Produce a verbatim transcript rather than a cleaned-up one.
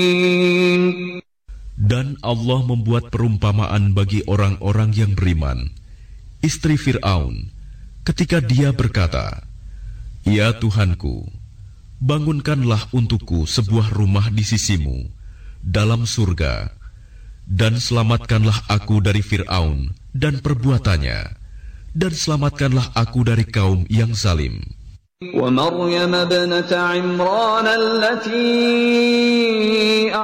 Dan Allah membuat perumpamaan bagi orang-orang yang beriman, istri Fir'aun, ketika dia berkata, "Ya Tuhanku, bangunkanlah untukku sebuah rumah di sisimu dalam surga, dan selamatkanlah aku dari Fir'aun dan perbuatannya, dan selamatkanlah aku dari kaum yang zalim." وَمَرْيَمَ ابْنَتَ عِمْرَانَ الَّتِي